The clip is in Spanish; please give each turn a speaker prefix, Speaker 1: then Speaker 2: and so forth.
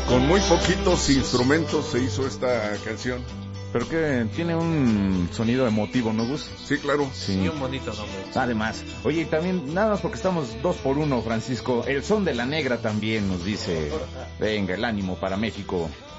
Speaker 1: Con muy poquitos instrumentos se hizo esta canción.
Speaker 2: Pero que tiene un sonido emotivo, ¿no, Gus?
Speaker 1: Sí, claro.
Speaker 2: Sí.
Speaker 3: Y un bonito nombre.
Speaker 2: Además, oye, y también, nada más porque estamos 2-1, Francisco, el son de la negra también nos dice, venga, el ánimo para México.